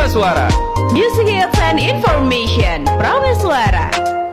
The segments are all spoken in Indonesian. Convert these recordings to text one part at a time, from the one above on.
Prameswara. Music hits and information. Prameswara.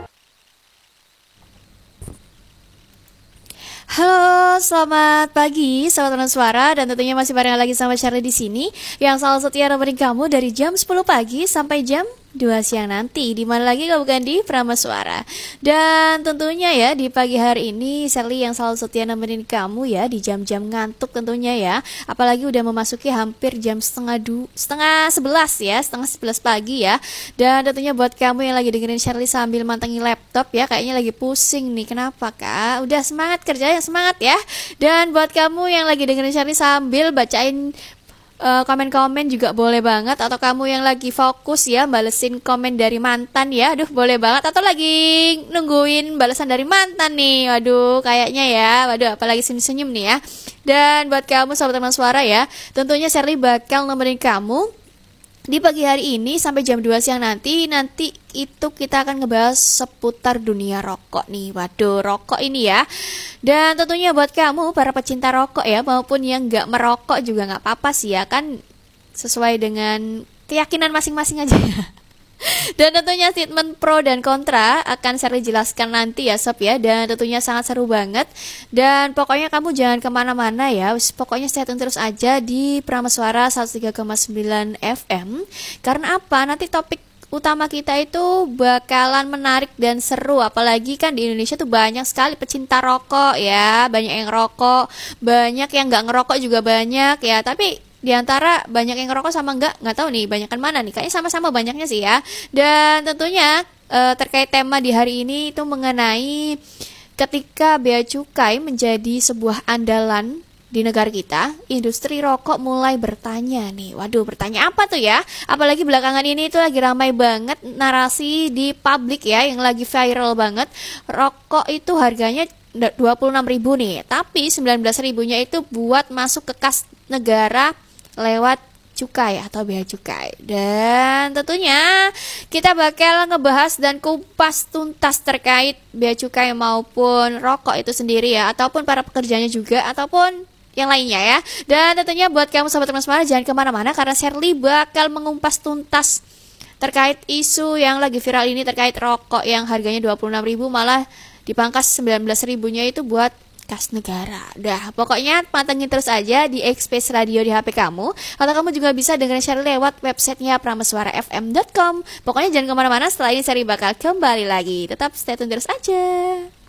Halo, selamat pagi Sobat Prameswara, dan tentunya masih bareng lagi sama Shirley di sini yang selalu setia nemenin kamu dari jam 10 pagi sampai jam 2 siang nanti. Di mana lagi kalau bukan di Prameswara. Dan tentunya ya di pagi hari ini Shirley yang selalu setia nemenin kamu ya di jam-jam ngantuk tentunya ya. Apalagi udah memasuki hampir jam setengah 11 ya, setengah 11 pagi ya. Dan tentunya buat kamu yang lagi dengerin Shirley sambil mantengin laptop ya, kayaknya lagi pusing nih. Kenapa Kak? Udah semangat kerjanya, semangat ya. Dan buat kamu yang lagi dengerin Shirley sambil bacain komen-komen juga boleh banget. Atau kamu yang lagi fokus ya balesin komen dari mantan ya, aduh boleh banget. Atau lagi nungguin balasan dari mantan nih, waduh kayaknya ya, waduh apalagi senyum-senyum nih ya. Dan buat kamu Sobat Prameswara ya, tentunya Shirley bakal nemenin kamu di pagi hari ini sampai jam 2 siang nanti itu kita akan ngebahas seputar dunia rokok nih. Waduh, rokok ini ya. Dan tentunya buat kamu para pecinta rokok ya, maupun yang nggak merokok juga nggak apa-apa sih ya, kan sesuai dengan keyakinan masing-masing aja ya. Dan tentunya statement pro dan kontra akan saya jelaskan nanti ya Sob ya. Dan tentunya sangat seru banget. Dan pokoknya kamu jangan kemana-mana ya, pokoknya stay tune terus aja di Prameswara 103,9 FM. Karena apa? Nanti topik utama kita itu bakalan menarik dan seru. Apalagi kan di Indonesia tuh banyak sekali pecinta rokok ya. Banyak yang rokok, banyak yang nggak ngerokok juga banyak ya. Tapi di antara banyak yang ngerokok sama nggak tahu nih banyakan mana nih. Kayaknya sama-sama banyaknya sih ya. Dan tentunya terkait tema di hari ini itu mengenai ketika bea cukai menjadi sebuah andalan di negara kita, industri rokok mulai bertanya nih. Waduh, bertanya apa tuh ya? Apalagi belakangan ini itu lagi ramai banget narasi di publik ya, yang lagi viral banget. Rokok itu harganya 26.000 nih, tapi 19.000-nya itu buat masuk ke kas negara lewat cukai atau bea cukai. Dan tentunya kita bakal ngebahas dan kupas tuntas terkait bea cukai maupun rokok itu sendiri ya, ataupun para pekerjanya juga, ataupun yang lainnya ya. Dan tentunya buat kamu Sobat Prameswara jangan kemana-mana, karena Shirley bakal mengumpas tuntas terkait isu yang lagi viral ini terkait rokok yang harganya 26.000 malah dipangkas 19.000-nya itu buat kas negara. Dah, pokoknya pantengin terus aja di Express Radio di HP kamu. Atau kamu juga bisa dengerin Shirley lewat websitenya prameswarafm.com. Pokoknya jangan kemana-mana, setelah ini Shirley bakal kembali lagi. Tetap stay tune terus aja.